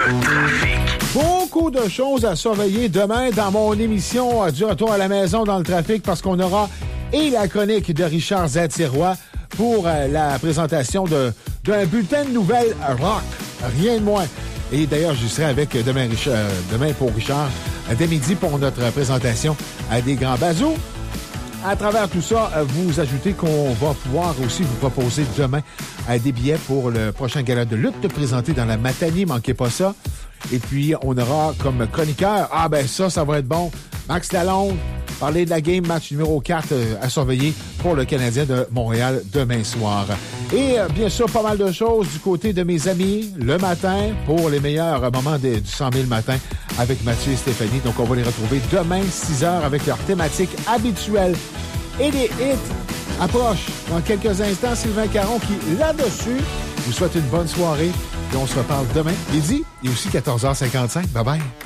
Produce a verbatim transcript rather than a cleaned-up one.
Le trafic. Beaucoup de choses à surveiller demain dans mon émission du retour à la maison dans le trafic parce qu'on aura et la chronique de Richard Zatirois pour euh, la présentation de, d'un bulletin de nouvelles rock. Rien de moins. Et d'ailleurs, je serai avec demain, Richard, euh, demain pour Richard, dès midi pour notre présentation à des grands bazous. À travers tout ça, vous ajoutez qu'on va pouvoir aussi vous proposer demain des billets pour le prochain gala de lutte présenté dans la Matanie. Manquez pas ça. Et puis, on aura comme chroniqueur, ah ben ça, ça va être bon, Max Lalonde, parler de la game match numéro quatre à surveiller pour le Canadien de Montréal demain soir. Et bien sûr, pas mal de choses du côté de mes amis le matin pour les meilleurs moments de, du cent mille matin avec Mathieu et Stéphanie. Donc, on va les retrouver demain, six heures, avec leur thématique habituelle. Et les hits approchent dans quelques instants. Sylvain Caron qui, là-dessus, vous souhaite une bonne soirée. Et on se reparle demain, midi et aussi quatorze heures cinquante-cinq. Bye-bye.